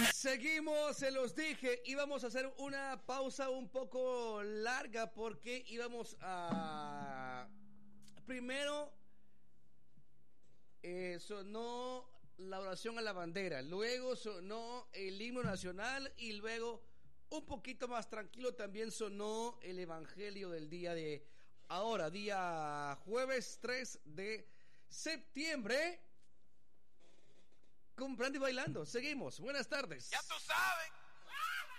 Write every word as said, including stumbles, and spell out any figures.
Seguimos, se los dije, íbamos a hacer una pausa un poco larga porque íbamos a... Primero eh, sonó la oración a la bandera, luego sonó el himno nacional y luego un poquito más tranquilo también sonó el evangelio del día de ahora, día jueves tres de septiembre. Comprando y bailando, seguimos, buenas tardes. Ya tú sabes.